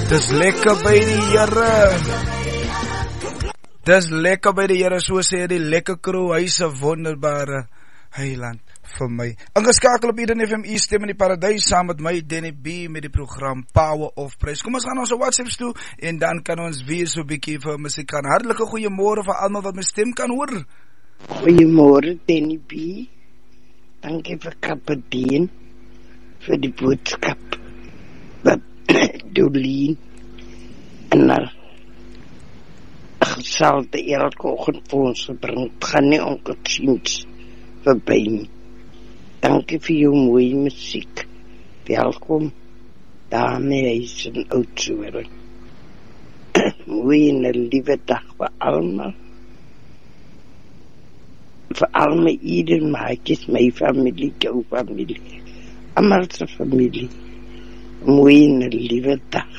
Dis lekker by die Here. Dis lekker by die Here, so sê die lekker crew, hy is 'n wonderbare heiland vir my. Ingeskakel op Eden FM Stem in die Paradys saam met my Danny B met die program Power of Praise. Kom ons gaan ons WhatsApps toe en dan kan ons weer so 'n bietjie vir musiek gaan. Hartlike goeiemôre vir almal wat my stem kan hoor. Goeiemôre Danny B. Dankie vir Kaptein vir die boodskap wat Dolien en haar gesalte elke oggend vir ons gebring. Het gaan nie ongeziens verby nie. Dankie vir jou mooie musiek. Welkom daarmee is een oudsoor. Mooie en een lieve dag vir almal. Vir al my ieder maatjes, my familie, jou familie. Almal se familie. Mooie en een lieve dag.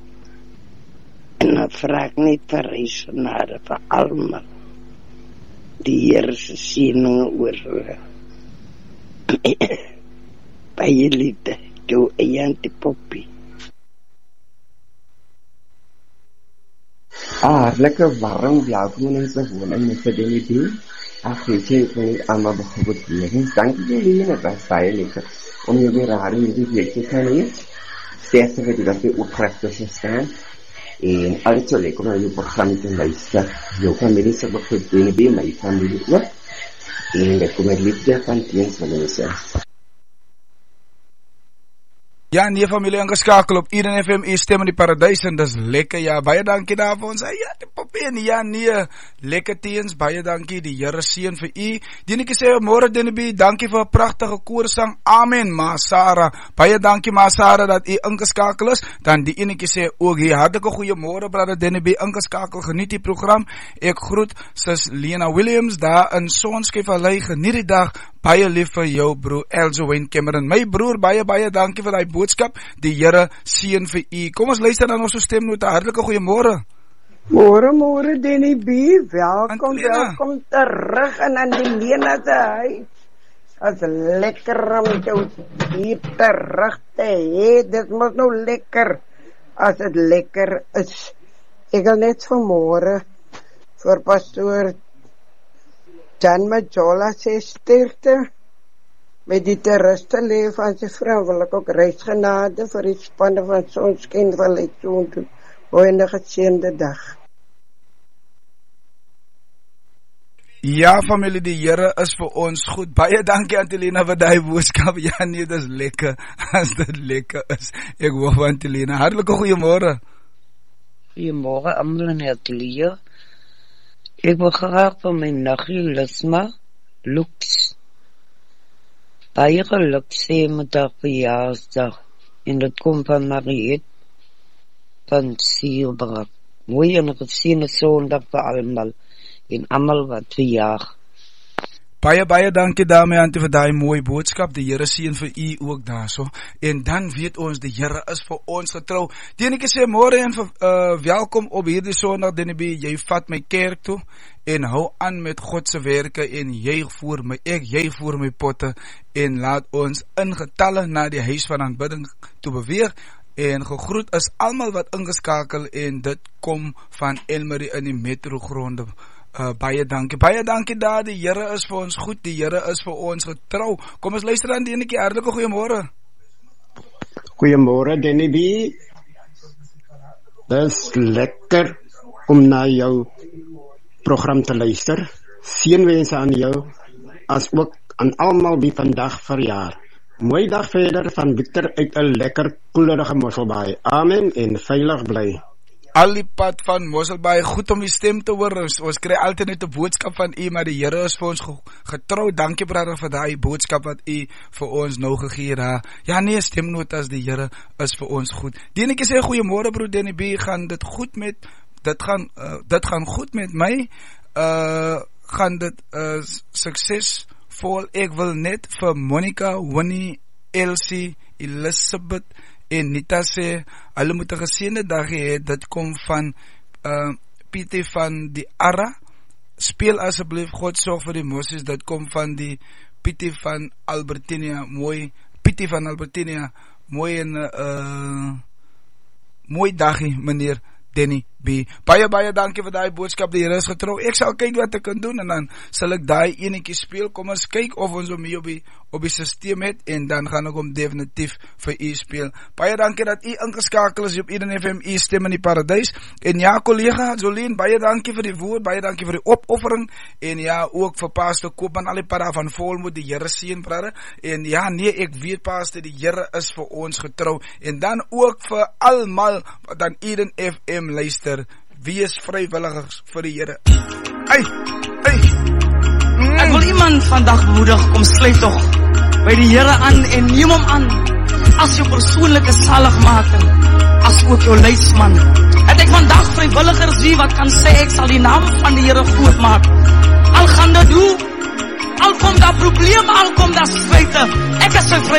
En dan vraag net vir reisenare, vir almal. Die Here se seëninge oor hulle. Baie liefde, jou eie Poppy. Lekker warm, welkom in onze woning met de DLB. Weet je, ik wil niet allemaal bijvoorbeeld leren. Dank je jullie, het was baie lekker om je weer radio met die weekje te lezen. Sterkte weet je dat je opgerecht tussen staan. En altijd zo lekker om naar je programma te luisteren. Jouw familie is ook voor DLB, mijn familie ook. En dat komt met liefde van teens van mensen. Ja, nee familie ingeskakel op Eden FM Stem in die Paradys en dis lekker, ja, baie dankie daar vir ons, ja, die Poppy, ja, nee, lekker teens, baie dankie, die Here seën vir u, dienetjie sê, môre Deneby, dankie vir 'n pragtige koorsang, amen, ma Sarah, baie dankie ma Sarah, dat u ingeskakel is, dan die enetjie sê, ook hier, hartelike goeiemôre, brother Deneby, ingeskakel, geniet die program, ek groet, sis Lena Williams, daar in Sonskepvallei, geniet die dag, baie lief vir jou broer, Elzo Wayne Cameron, my broer, baie dankie vir die boodskap, die Here seën vir u. Kom ons luister dan ons stemnote. Hartlike goeiemôre. Môre Danny B. Welkom terug en aan die Lena se huis. As lekker om jou hier terug te hê. Dit moet nou lekker as dit lekker is. Ek wil net vanmôre vir pastoor Jan Majola sê sterkte met die terruste lewe van sy vrou, wil ek ook reisgenade vir die spanne van Sonskyn van Leidsoen. Mooi geseënde dag. Ja familie, die Here is vir ons goed. Baie dankie Antelina vir daai boodskap. Ja nee, dis lekker. As dit lekker is. Ek hoor van Antelina. Hartlike goeiemôre. Goeiemôre almal in Antelina. Ek wil graag vir my naggie Lisma Lux baie geluk sê met haar verjaarsdag en dit kom van Mariet van Sierbrak. Mooi en geseënde Sondag vir almal en almal wat verjaar. Baie dankie daarmee Antie vir daai mooi boodskap. Die Here seën vir u ook daarso. En dan weet ons die Here is vir ons getrou. Dienetjie sê môre en welkom op hierdie Sondag Deneby. Jy vat my kerk toe en hou aan met God se werke en jy voer my potte en laat ons in getalle na die huis van aanbidding toe beweeg. En gegroet is almal wat ingeskakel en dit kom van Elmarie in die metrogronde. Baie dankie daar, die Here is vir ons goed, die Here is vir ons getrou. Kom ons luister aan die enetjie, hartlike goeiemôre. Goeiemôre Danny B. Dis lekker om na jou program te luister. Seënwense aan jou, as ook aan almal wie vandag verjaar. Mooi dag verder van Victor uit 'n lekker koelerige Mosselbaai. Amen en veilig bly. Al die pad van Mosselbaai, goed om die stem te hoor. Ons kry altyd net 'n boodskap van u, maar die Here is vir ons getrou. Dankie brother vir daai boodskap wat u vir ons nou gegee het. Ja nee, stemnotas, die Here is vir ons goed. Dienetjie sê goeiemôre broer Danny B, gaan dit goed met dit gaan goed met my. Gaan dit suksesvol. Ek wil net vir Monica, Winnie, Elsie, Elizabeth en Nita sê, hulle moet 'n geseënde dag hê. Dit kom van Pietie van die Arra. Speel asseblief God sorg vir die mosies. Dit kom van die Pietie van Albertinia. Mooi Pietie van Albertinia. Mooi en Mooi dagie, meneer Denny B. Baie dankie vir daai boodskap, die Here is getrou. Ek sal kyk wat ek kan doen en dan sal ek daai enetjie speel. Kom ons kyk of ons hom hier op die stelsel het en dan gaan ek hom definitief vir u speel. Baie dankie dat u ingeskakel is op Eden FM, u stem in die paradys. En ja, kollega Jolien, baie dankie vir die woord, baie dankie vir die opoffering en ja, ook vir Pastor Koopman al die pad van Volmoed, die Here seën brother. En ja, nee, ek weet Pastor, die Here is vir ons getrou. En dan ook vir almal wat aan Eden FM luister. Wees vrywilligers vir die Here. Ek wil iemand vandag bemoedig, kom sluit tog by die Here aan en neem hom aan as jou persoonlike saligmaker, as ook jou leidsman. Het ek vandag vrywilligers wie wat kan sê ek sal die naam van die Here groot maak. Al gaan dit hoe, al kom daar probleme, al kom daar spyte, ek is 'n